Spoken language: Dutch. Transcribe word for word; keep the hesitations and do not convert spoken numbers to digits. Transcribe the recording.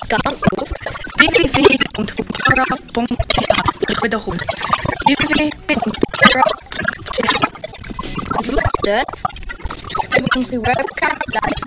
Gang auf w w w punkt hupara punkt t h. Ich wiederhole. w w w punkt hupara punkt t h. Dort über unsere Webcam live